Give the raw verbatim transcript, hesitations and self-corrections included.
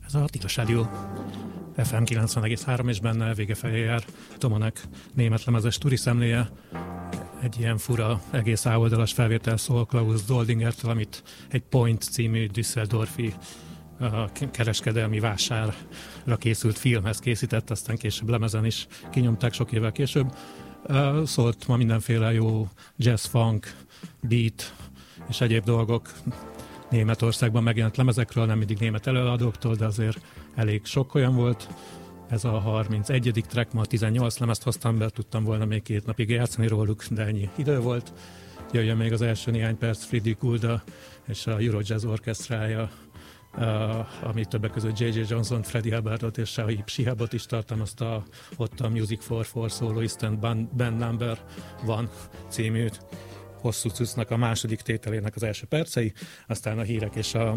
Ez a Tilos Rádió ef em kilencven egész három, és benne vége felé jár Tomonek német lemezes turiszemléje. Egy ilyen fura, egész áloldalas felvétel szól Klaus Doldingertől, amit egy Point című Düsseldorfi uh, kereskedelmi vásárra készült filmhez készített, aztán később lemezen is kinyomták sok évvel később. Uh, szólt ma mindenféle jó jazz, funk, beat és egyéb dolgok Németországban megjelent lemezekről, nem mindig német előadóktól, de azért elég sok olyan volt. Ez a harmincegyedik track, ma tizennyolc lemezt hoztam be, tudtam volna még két napig játszani róluk, de ennyi idő volt. Jöjjön még az első néhány perc Friedrich Gulda és a Eurojazz orkesztrája, uh, ami többek között jé jé Johnson, Freddie Hubbardot és Shahib Shihabot is tartalmazta, ott a Music for Four Soloist and Band Number One című hosszú cuccnak a második tételének az első percei, aztán a hírek és a